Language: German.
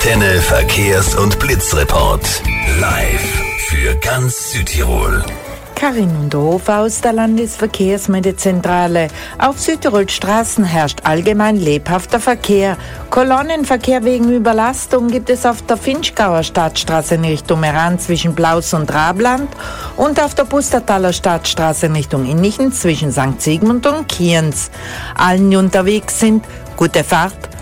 Antenne Verkehrs- und Blitzreport. Live für ganz Südtirol. Karin Unterhofer aus der Landesverkehrsmeldezentrale. Auf Südtirols Straßen herrscht allgemein lebhafter Verkehr. Kolonnenverkehr wegen Überlastung gibt es auf der Finchgauer Stadtstraße in Richtung Meran zwischen Blaus und Rabland und auf der Pustertaler Stadtstraße in Richtung Innichen zwischen St. Sigmund und Kienz. Allen, die unterwegs sind, gute Fahrt